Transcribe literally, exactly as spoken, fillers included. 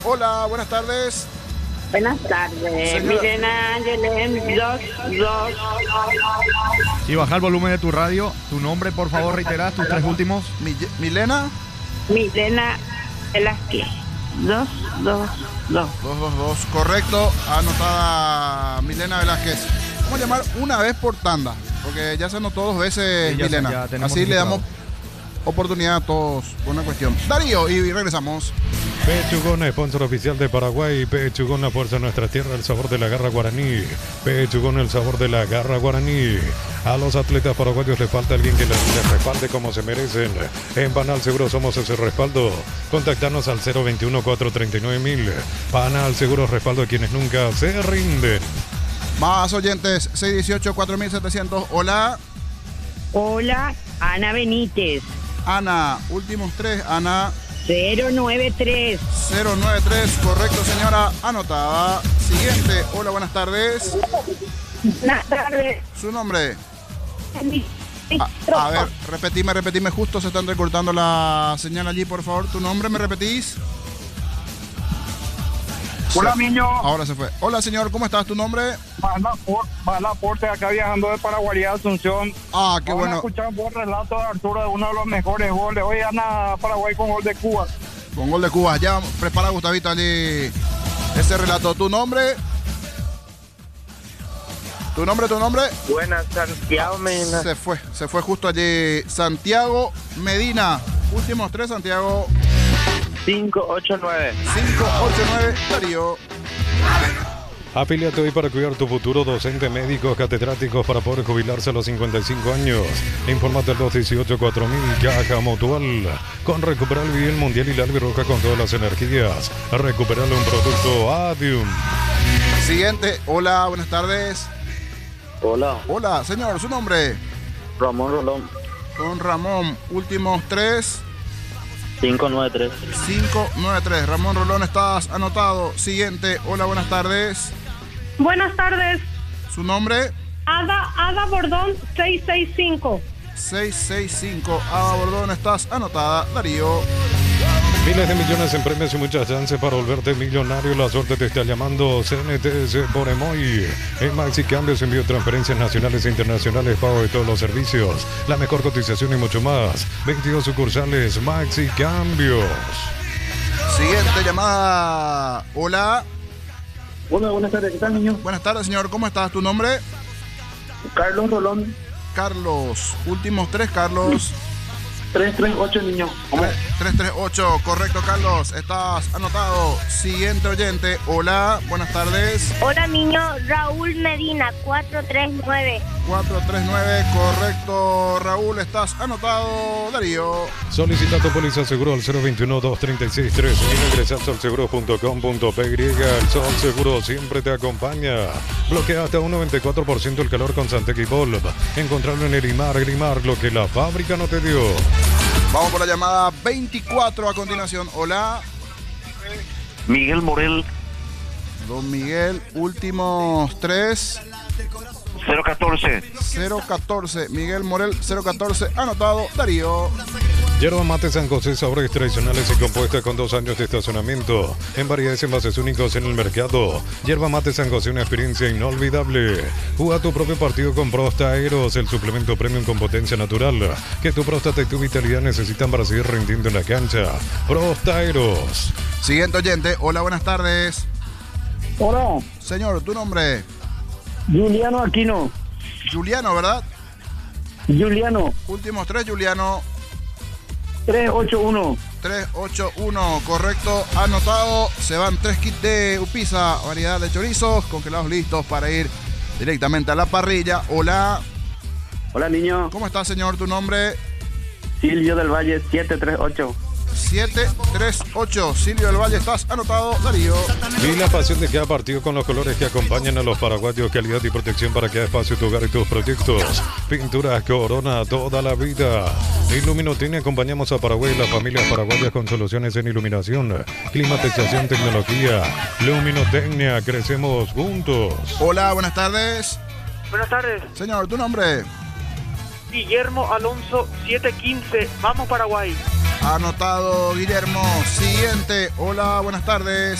Hola, buenas tardes. Buenas tardes, Señora. Milena Ángeles, dos, dos. Y baja el volumen de tu radio. Tu nombre, por favor, reiterás tus tres últimos. Mi- Milena, Milena Velázquez, dos, dos, dos. dos dos dos, correcto. Anotada Milena Velázquez. Vamos a llamar una vez por tanda, porque ya se anotó dos veces Sí, ya se- Milena. ya tenemos Así le registrado. damos oportunidad a todos por una cuestión. Darío, y regresamos. Pechugón, sponsor oficial de Paraguay. Pechugón, la fuerza de nuestra tierra, el sabor de la garra guaraní. Pechugón, el sabor de la garra guaraní. A los atletas paraguayos les falta alguien que les, les respalde como se merecen. En Panal Seguro somos ese respaldo. Contactarnos al cero veintiuno, cuatrocientos treinta y nueve mil. Panal Seguro, respaldo a quienes nunca se rinden. Más oyentes, seis dieciocho, cuatro mil setecientos. Hola, Hola, Ana Benítez, Ana. Últimos tres, Ana. cero nueve tres. cero nueve tres, correcto, señora. Anotada. Siguiente. Hola, buenas tardes. Buenas tardes. Su nombre. A, a ver, repetime, repetime, justo se están recortando la señal allí, por favor. ¿Tu nombre me repetís? Hola, niño. Ahora se fue. Hola, señor, ¿cómo estás? ¿Tu nombre? Mal aporte acá viajando de Paraguay a Asunción. Ah, qué Vamos a bueno. escuchar un buen relato de Arturo de uno de los mejores goles. Hoy gana Paraguay con gol de Cuba. Con gol de Cuba. Ya prepara, Gustavito, allí ese relato. ¿Tu nombre? ¿Tu nombre, tu nombre? Buenas, Santiago Medina. Se fue, se fue justo allí. Santiago Medina. Últimos tres, Santiago. cinco ocho nueve. cinco ocho nueve, Darío. Afíliate hoy para cuidar tu futuro. Docente, médicos, catedráticos para poder jubilarse a los cincuenta y cinco años. Infórmate al dos dieciocho, cuatro mil. Caja Mutual. Con Recuperar el Bien Mundial y la albirroja con todas las energías. Recuperarle un producto Adium. Siguiente. Hola, buenas tardes. Hola, Hola, señor, ¿su nombre? Ramón Rolón. Don Ramón. Últimos tres. cinco nueve tres. cinco nueve tres. Ramón Rolón, estás anotado. Siguiente. Hola, buenas tardes. Buenas tardes, ¿Su nombre? Ada, Ada Bordón seiscientos sesenta y cinco. seis seis cinco. Ada Bordón, estás anotada. Darío. Miles de millones en premios y muchas chances para volverte millonario. La suerte te está llamando. C N T S por Emoy. En Maxi Cambios, envío, transferencias nacionales e internacionales, pago de todos los servicios. La mejor cotización y mucho más. veintidós sucursales Maxi Cambios. Siguiente llamada. Hola. Hola, buenas tardes. ¿Qué tal, niño? Buenas tardes, señor. ¿Cómo estás? ¿Tu nombre? Carlos Rolón, Carlos. Últimos tres, Carlos. tres tres ocho, niño. tres tres ocho, correcto, Carlos. Estás anotado. Siguiente oyente. Hola, buenas tardes. Hola niño, Raúl Medina, cuatro tres nueve. cuatro tres nueve, correcto, Raúl. Estás anotado. Darío. Solicita tu póliza seguro al cero veintiuno, doscientos treinta y seis, tres mil. Ingresa a solseguro punto com punto p y. El Sol Seguro siempre te acompaña. Bloquea hasta un noventa y cuatro por ciento el calor con Santec y Volv. Encontrarlo en Elimar, Grimar, lo que la fábrica no te dio. Vamos por la llamada veinticuatro a continuación. Hola, Miguel Morel, don Miguel. Últimos tres. cero catorce. cero catorce. Miguel Morel, cero catorce. Anotado. Darío. Yerba mate San José, sabores tradicionales y compuesta con dos años de estacionamiento. En variedades envases únicos en el mercado. Yerba mate San José, una experiencia inolvidable. Juega tu propio partido con Prosta Aeros, el suplemento premium con potencia natural que tu próstata y tu vitalidad necesitan para seguir rindiendo en la cancha. Prosta Aeros. Siguiente oyente. Hola, buenas tardes. Hola, Señor, ¿tu nombre? Juliano Aquino. Juliano, ¿verdad? Juliano, Últimos tres, Juliano. tres ocho uno. tres ocho uno, correcto, anotado. Se van tres kits de Upisa, variedad de chorizos, congelados listos para ir directamente a la parrilla. Hola, Hola, niño. ¿cómo está, señor? ¿Tu nombre? Silvio del Valle, siete tres ocho. siete tres ocho, Silvio del Valle, estás anotado. Darío. Y la pasión de cada partido con los colores que acompañan a los paraguayos, calidad y protección para cada espacio, tu hogar y tus proyectos. Pinturas Corona toda la vida. Iluminotecnia, acompañamos a Paraguay y las familias paraguayas con soluciones en iluminación, climatización, tecnología. Luminotecnia, crecemos juntos. Hola, buenas tardes. Buenas tardes. Señor, ¿tu nombre? Guillermo Alonso, siete quince. Vamos Paraguay. Anotado, Guillermo. Siguiente. Hola, buenas tardes.